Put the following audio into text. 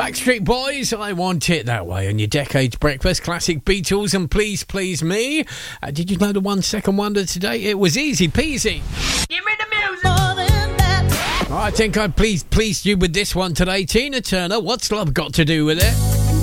Backstreet Boys, I Want It That Way on your Decades Breakfast. Classic Beatles and Please Please Me. Did you know the 1 second wonder today? It was easy peasy. Give me the music. More than that. I think I pleased you with this one today. Tina Turner, What's Love Got to Do With It?